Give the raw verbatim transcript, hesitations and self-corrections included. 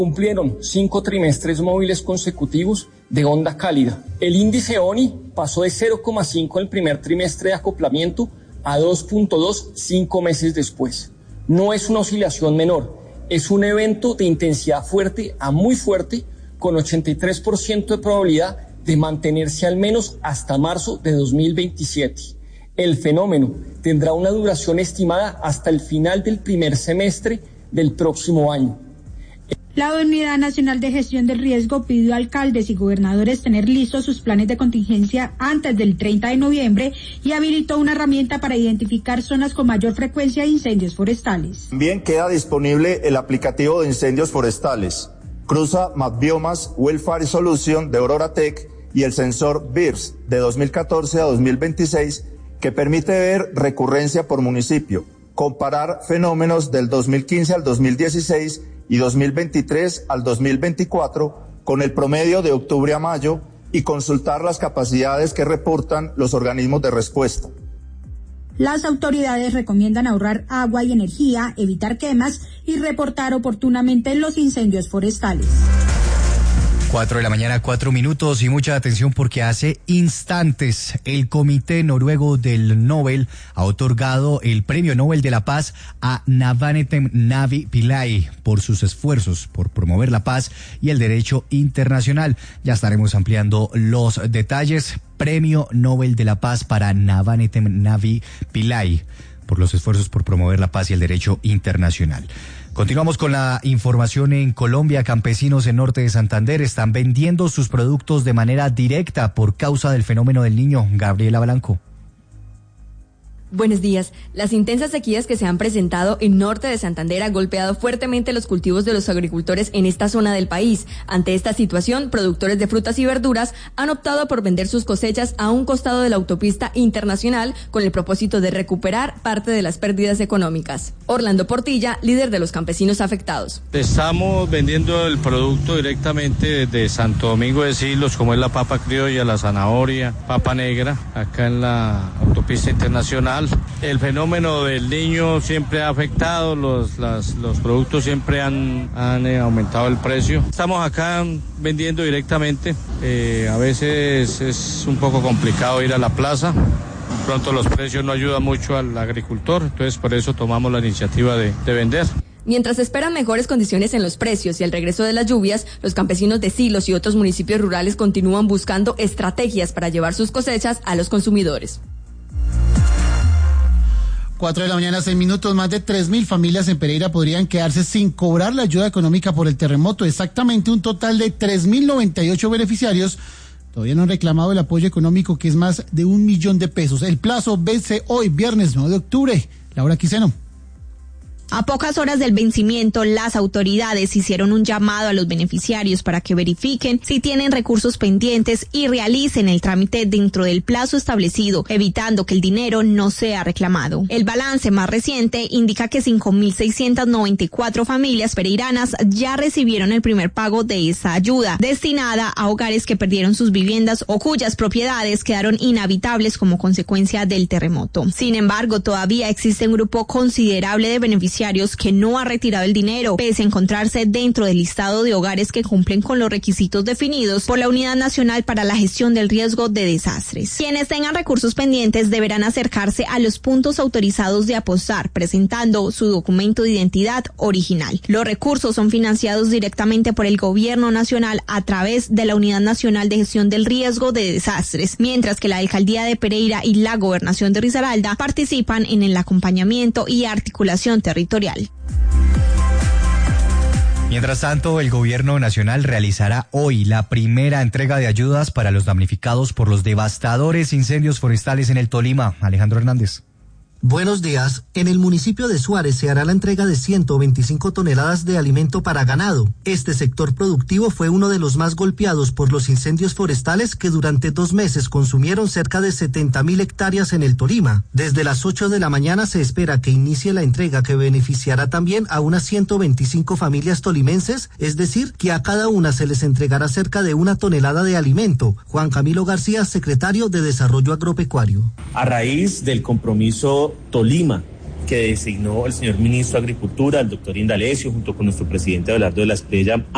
Cumplieron cinco trimestres móviles consecutivos de onda cálida. El índice O N I pasó de cero coma cinco en el primer trimestre de acoplamiento a dos punto dos cinco meses después. No es una oscilación menor, es un evento de intensidad fuerte a muy fuerte, con ochenta y tres por ciento de probabilidad de mantenerse al menos hasta marzo de dos mil veintisiete. El fenómeno tendrá una duración estimada hasta el final del primer semestre del próximo año. La Unidad Nacional de Gestión del Riesgo pidió a alcaldes y gobernadores tener listos sus planes de contingencia antes del treinta de noviembre y habilitó una herramienta para identificar zonas con mayor frecuencia de incendios forestales. También queda disponible el aplicativo de incendios forestales, Cruza Mapbiomas Wildfire Solution de Aurora Tech y el sensor B I R S de dos mil catorce a dos mil veintiséis, que permite ver recurrencia por municipio, comparar fenómenos del dos mil quince al dos mil dieciséis y dos mil veintitrés al dos mil veinticuatro con el promedio de octubre a mayo y consultar las capacidades que reportan los organismos de respuesta. Las autoridades recomiendan ahorrar agua y energía, evitar quemas y reportar oportunamente los incendios forestales. Cuatro de la mañana, cuatro minutos y mucha atención porque hace instantes el Comité Noruego del Nobel ha otorgado el Premio Nobel de la Paz a Navanetem Navi Pillay por sus esfuerzos por promover la paz y el derecho internacional. Ya estaremos ampliando los detalles. Premio Nobel de la Paz para Navanetem Navi Pillay por los esfuerzos por promover la paz y el derecho internacional. Continuamos con la información en Colombia. Campesinos en norte de Santander están vendiendo sus productos de manera directa por causa del fenómeno del Niño. Gabriela Blanco. Buenos días. Las intensas sequías que se han presentado en norte de Santander han golpeado fuertemente los cultivos de los agricultores en esta zona del país. Ante esta situación, productores de frutas y verduras han optado por vender sus cosechas a un costado de la autopista internacional con el propósito de recuperar parte de las pérdidas económicas. Orlando Portilla, líder de los campesinos afectados. Estamos vendiendo el producto directamente desde Santo Domingo de Silos, como es la papa criolla, la zanahoria, papa negra, acá en la autopista internacional. El fenómeno del Niño siempre ha afectado, los, las, los productos siempre han, han eh, aumentado el precio. Estamos acá vendiendo directamente, eh, a veces es un poco complicado ir a la plaza, pronto los precios no ayudan mucho al agricultor, entonces por eso tomamos la iniciativa de, de vender. Mientras esperan mejores condiciones en los precios y el regreso de las lluvias, los campesinos de Silos y otros municipios rurales continúan buscando estrategias para llevar sus cosechas a los consumidores. Cuatro de la mañana, seis minutos. Más de tres mil familias en Pereira podrían quedarse sin cobrar la ayuda económica por el terremoto. Exactamente un total de tres mil noventa y ocho beneficiarios todavía no han reclamado el apoyo económico, que es más de un millón de pesos. El plazo vence hoy, viernes nueve de octubre. Laura Quiseno. A pocas horas del vencimiento, las autoridades hicieron un llamado a los beneficiarios para que verifiquen si tienen recursos pendientes y realicen el trámite dentro del plazo establecido, evitando que el dinero no sea reclamado. El balance más reciente indica que cinco mil seiscientas noventa y cuatro familias pereiranas ya recibieron el primer pago de esa ayuda, destinada a hogares que perdieron sus viviendas o cuyas propiedades quedaron inhabitables como consecuencia del terremoto. Sin embargo, todavía existe un grupo considerable de beneficiarios que no ha retirado el dinero, pese a encontrarse dentro del listado de hogares que cumplen con los requisitos definidos por la Unidad Nacional para la Gestión del Riesgo de Desastres. Quienes tengan recursos pendientes deberán acercarse a los puntos autorizados de apostar, presentando su documento de identidad original. Los recursos son financiados directamente por el Gobierno Nacional a través de la Unidad Nacional de Gestión del Riesgo de Desastres, mientras que la Alcaldía de Pereira y la Gobernación de Risaralda participan en el acompañamiento y articulación territorial. Mientras tanto, el gobierno nacional realizará hoy la primera entrega de ayudas para los damnificados por los devastadores incendios forestales en el Tolima. Alejandro Hernández. Buenos días. En el municipio de Suárez se hará la entrega de ciento veinticinco toneladas de alimento para ganado. Este sector productivo fue uno de los más golpeados por los incendios forestales que durante dos meses consumieron cerca de setenta mil hectáreas en el Tolima. Desde las ocho de la mañana se espera que inicie la entrega, que beneficiará también a unas ciento veinticinco familias tolimenses, es decir, que a cada una se les entregará cerca de una tonelada de alimento. Juan Camilo García, secretario de Desarrollo Agropecuario. A raíz del compromiso Tolima que designó el señor ministro de Agricultura, el doctor Indalecio, junto con nuestro presidente Abelardo de la Espriella,